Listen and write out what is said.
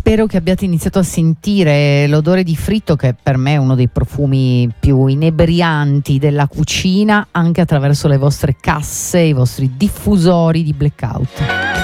spero che abbiate iniziato a sentire l'odore di fritto, che per me è uno dei profumi più inebrianti della cucina, anche attraverso le vostre casse, i vostri diffusori di blackout.